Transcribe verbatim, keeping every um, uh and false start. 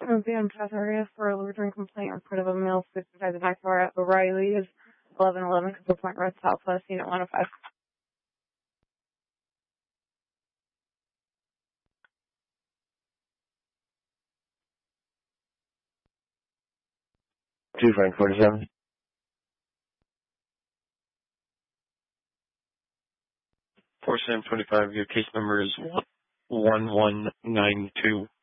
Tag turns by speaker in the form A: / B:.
A: Van Path area for a liver drink complaint. Report of a male fifty-five the back bar at O'Reilly is eleven eleven Cooper Point Road, Southwest, Unit one oh five.
B: two Frank forty-seven.
C: four seven twenty-five, your case number is one one nine two.